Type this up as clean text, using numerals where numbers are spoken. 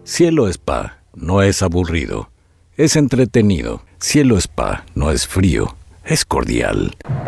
Cielo Spa no es aburrido, es entretenido. Cielo Spa no es frío, es cordial.